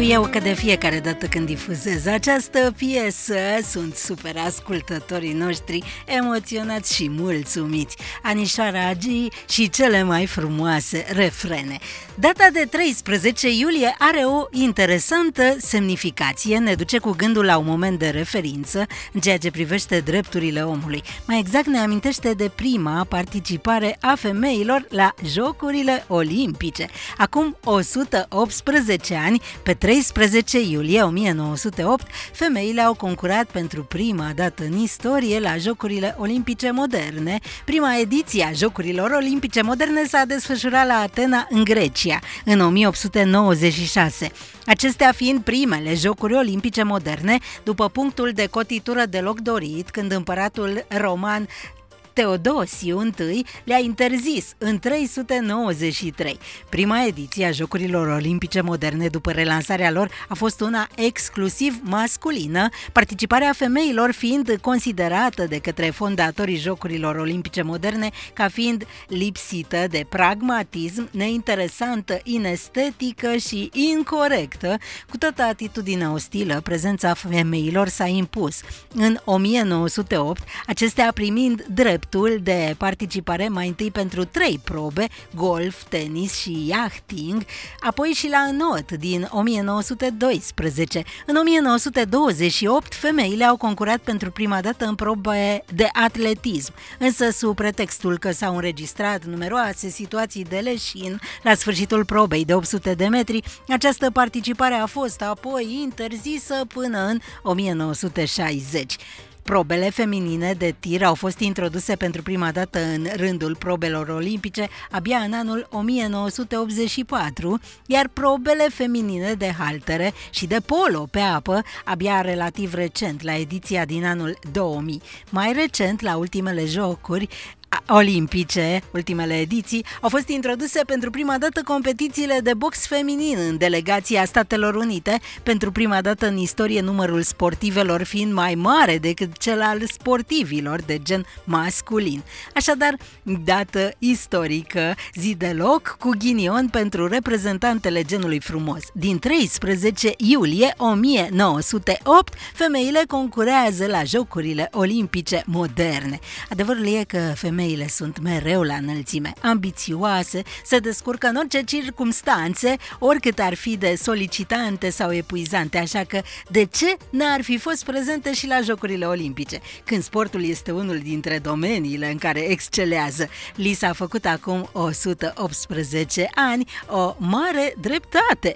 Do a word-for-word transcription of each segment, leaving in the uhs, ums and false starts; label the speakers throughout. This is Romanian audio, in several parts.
Speaker 1: eu că de fiecare dată când difuzez această piesă sunt super ascultătorii noștri emoționați și mulțumiți. Anișoara Agi și cele mai frumoase refrene. Data de treisprezece iulie are o interesantă semnificație, ne duce cu gândul la un moment de referință în ceea ce privește drepturile omului. Mai exact ne amintește de prima participare a femeilor la Jocurile Olimpice. Acum o sută optsprezece ani, pe treisprezece iulie o mie nouă sute opt, femeile au concurat pentru prima dată în istorie la Jocurile Olimpice Moderne. Prima ediție a Jocurilor Olimpice Moderne s-a desfășurat la Atena, în Grecia, în o mie opt sute nouăzeci și șase. Acestea fiind primele Jocuri Olimpice Moderne, după punctul de cotitură deloc dorit, când împăratul roman Teodosiu I le-a interzis în trei sute nouăzeci și trei. Prima ediție a Jocurilor Olimpice Moderne, după relansarea lor, a fost una exclusiv masculină, participarea femeilor fiind considerată de către fondatorii Jocurilor Olimpice Moderne ca fiind lipsită de pragmatism, neinteresantă, inestetică și incorectă. Cu toată atitudinea ostilă, prezența femeilor s-a impus. În o mie nouă sute opt, acestea primind drept de participare mai întâi pentru trei probe, golf, tenis și yachting, apoi și la înot din o mie nouă sute doisprezece. În o mie nouă sute douăzeci și opt, femeile au concurat pentru prima dată în probe de atletism, însă sub pretextul că s-au înregistrat numeroase situații de leșin la sfârșitul probei de opt sute de metri, această participare a fost apoi interzisă până în o mie nouă sute șaizeci. Probele feminine de tir au fost introduse pentru prima dată în rândul probelor olimpice abia în anul o mie nouă sute optzeci și patru, iar probele feminine de haltere și de polo pe apă abia relativ recent, la ediția din anul două mii. Mai recent, la ultimele jocuri olimpice, ultimele ediții, au fost introduse pentru prima dată competițiile de box feminin în delegația Statelor Unite, pentru prima dată în istorie numărul sportivelor fiind mai mare decât cel al sportivilor de gen masculin. Așadar, dată istorică, zi de loc cu ghinion pentru reprezentantele genului frumos. Din treisprezece iulie o mie nouă sute opt, femeile concurează la Jocurile Olimpice Moderne. Adevărul e că femeile Femeile sunt mereu la înălțime, ambițioase, se descurcă în orice circumstanțe, oricât ar fi de solicitante sau epuizante, așa că de ce n-ar fi fost prezente și la Jocurile Olimpice, când sportul este unul dintre domeniile în care excelează? Li s-a făcut acum o sută optsprezece ani o mare dreptate.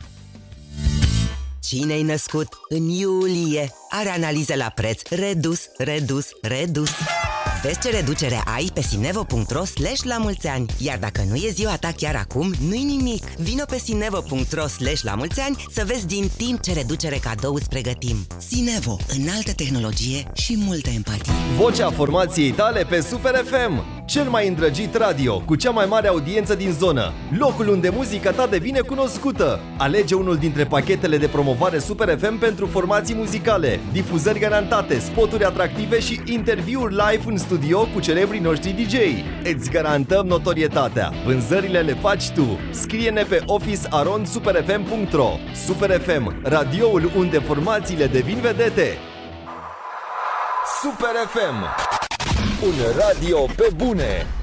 Speaker 2: Cine-i născut în iulie are analiză la preț redus, redus, redus. Vezi ce reducere ai pe sinevo punct ro slash la mulți ani. Iar dacă nu e ziua ta chiar acum, nu-i nimic. Vino pe sinevo punct ro slash la mulți ani să vezi din timp ce reducere cadou îți pregătim. Sinevo, înaltă tehnologie și multă empatie.
Speaker 3: Vocea formației tale pe Super F M, cel mai îndrăgit radio cu cea mai mare audiență din zonă. Locul unde muzica ta devine cunoscută. Alege unul dintre pachetele de promovare Super F M pentru formații muzicale, difuzări garantate, spoturi atractive și interviuri live în studio cu celebrii noștri D J. Îți garantăm notorietatea. Vânzările le faci tu. Scrie-ne pe office arond super f m punct ro. Super F M, radioul unde formațiile devin vedete. Super F M, un radio pe bune.